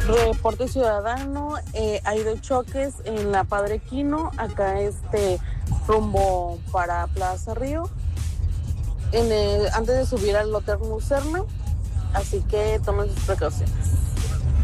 Reporte ciudadano, ha habido choques en la Padre Quino, acá rumbo para Plaza Río, antes de subir al Hotel Lucerna, así que tomen sus precauciones.